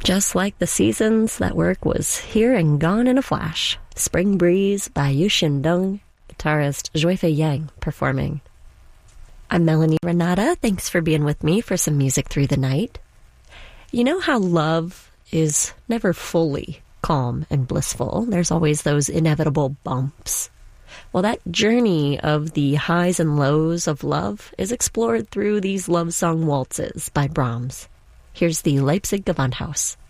Just like the seasons, that work was here and gone in a flash. Spring Breeze by Yu Xindeng, guitarist Zhuifei Yang performing. I'm Melanie Renata. Thanks for being with me for some music through the night. You know how love is never fully calm and blissful. There's always those inevitable bumps. Well, that journey of the highs and lows of love is explored through these love song waltzes by Brahms. Here's the Leipzig Gewandhaus.